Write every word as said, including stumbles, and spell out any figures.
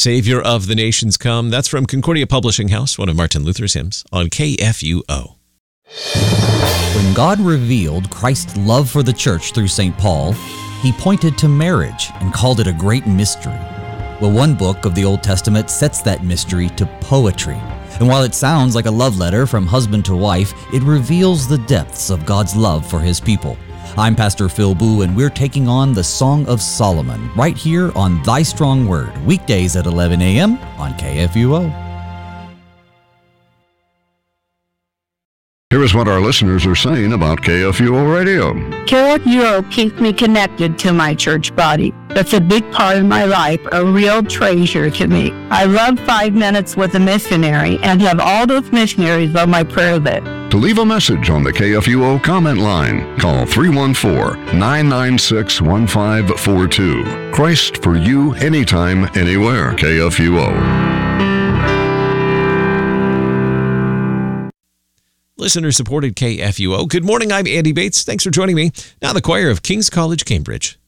Savior of the nations come. That's from Concordia Publishing House, one of Martin Luther's hymns, on K F U O. When God revealed Christ's love for the church through Saint Paul, he pointed to marriage and called it a great mystery. Well, one book of the Old Testament sets that mystery to poetry. And while it sounds like a love letter from husband to wife, it reveals the depths of God's love for his people. I'm Pastor Phil Boo, and we're taking on the Song of Solomon right here on Thy Strong Word, weekdays at eleven a.m. on K F U O. Here is what our listeners are saying about K F U O Radio. K F U O keeps me connected to my church body. That's a big part of my life, a real treasure to me. I love Five Minutes with a Missionary and have all those missionaries on my prayer list. To leave a message on the K F U O comment line, call three one four, nine nine six, one five four two. Christ for you, anytime, anywhere. K F U O. Listener-supported K F U O. Good morning, I'm Andy Bates. Thanks for joining me. Now the choir of King's College, Cambridge.